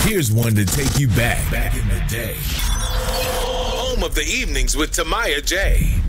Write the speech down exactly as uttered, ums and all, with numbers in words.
Here's one to take you back, back in the day. Home of the evenings with Tamaya J.